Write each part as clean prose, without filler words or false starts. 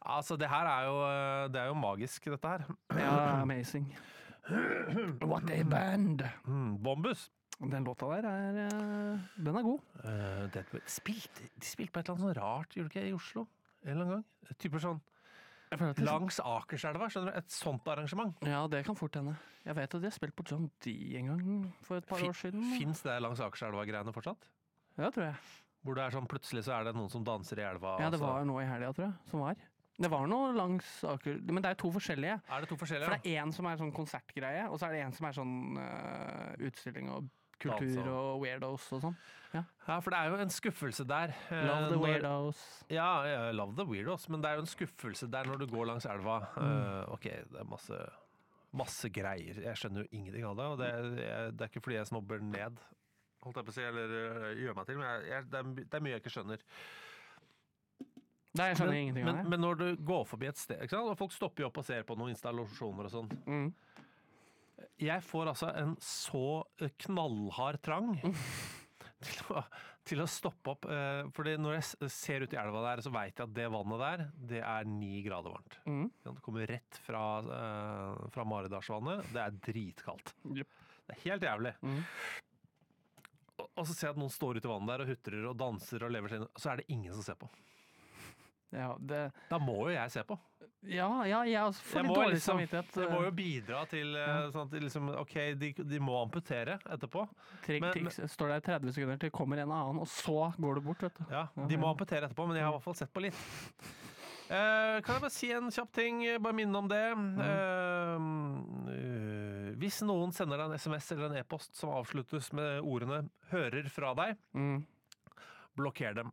Altså, det her det er jo magisk, dette her. Ja, amazing. What a band! Bombus. Den låta der den er god. De spilte på et eller annet sånn rart, gjorde de ikke i Oslo? En eller annen gang. Typer sånn langs Akerselva, skjønner du? Et sånt arrangement. Ja, det kan fort hende. Jeg vet at de har spilt på John D en gang for et par år siden. Finns det langs Akerselva-greiene fortsatt? Ja, tror jeg. Hvor det er sånn, plutselig så er det noen som danser i elva. Ja, det var noe i helga, tror jeg, som var. Det var noe langs Aker... Men det er 2 forskjellige. Er det 2 forskjellige? For det er en som er sånn konsertgreie, og så er det en som er sånn utstilling og kultur og weirdos og sånn. Ja, for det er jo en skuffelse der. Love the weirdos. Ja, love the weirdos, men det er jo en skuffelse der når du går langs elva. Ok, det er masse greier. Jeg skjønner jo ingenting av det, og det er ikke fordi jeg snobber ned, holdt jeg på å si, eller gjør meg til, men det er mye jeg ikke skjønner. Nei, jeg skjønner ingenting av det. Men når du går forbi et sted, ikke sant? Og folk stopper jo opp og ser på noen installasjoner og sånn. Jeg får altså en så knallhard trang til å stoppe opp, fordi når jeg ser ut i elva der, så vet jeg at det vannet der, det er 9 grader varmt. Det kommer rett fra Maridalsvannet, det er dritkaldt. Yep. Det er helt jævlig. Og så ser jeg at noen står ute i vannet der og hutrer og danser og lever seg inn, så er det ingen som ser på. Ja, Da må jo jeg se på. Ja, jeg får litt dårlig samvittighet. Jeg må jo bidra til sånn at liksom, ok, de må amputere etterpå. Står der 30 sekunder til kommer en annen, og så går du bort, vet du. Ja, de må amputere etterpå, men jeg har i hvert fall sett på litt. Kan jeg bare si en kjapp ting, bare minne om det. Hvis noen sender deg en SMS eller en e-post som avsluttes med ordene «hører fra deg», blokker dem.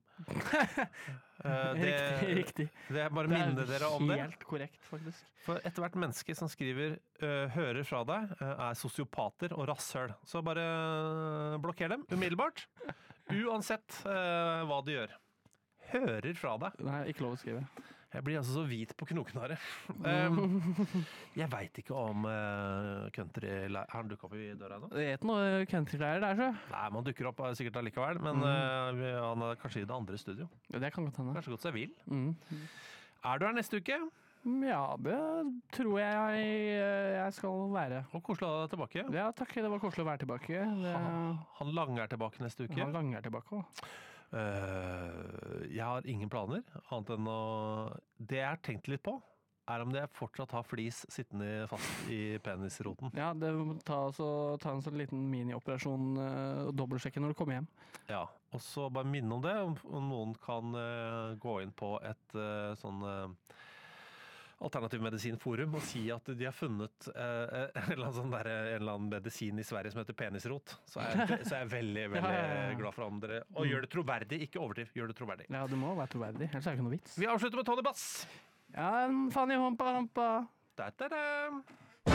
Riktig. Det er bare minne dere om det. Det er helt korrekt, faktisk. For etter hvert menneske som skriver hører fra deg, er sosiopater og rasshøl. Så bare blokker dem umiddelbart. Uansett hva de gjør. Hører fra deg. Nei, ikke lov å skrive. Jeg blir altså så hvit på knoken her. Jeg vet ikke om country... Har han dukket opp i døra nå? Det er ikke noe countryleier der, så. Nei, man dukker opp sikkert allikevel, men han er kanskje i det andre studio. Det kan godt hende. Kanskje godt seg vil. Er du her neste uke? Ja, det tror jeg skal være. Og koselig å ha deg tilbake. Ja, takk. Det var koselig å være tilbake. Han Lange er tilbake neste uke. Han Lange er tilbake også. Jeg har ingen planer, annet enn det jeg har tenkt litt på, er om jeg fortsatt har flis sittende fast i penisroten. Ja, det ta en sånn liten minioperasjon og dobbeltsjekke når du kommer hjem. Ja, og så bare minne om det, om noen kan gå inn på et sånn Alternativ medisinforum og si at de har funnet en eller annen medisin i Sverige som heter penisrot. Så er jeg veldig, veldig glad for om dere. Og gjør det troverdig, ikke overdriv. Gjør det troverdig. Ja, det må være troverdig, ellers er det ikke noe vits. Vi avslutter med Tony Bass. Ja, Fanny Hompa Hompa. Da-da-da.